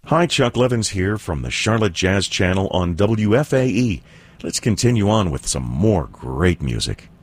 Hi, Chuck Levins here from the Charlotte Jazz Channel on WFAE. Let's continue on with some more great music.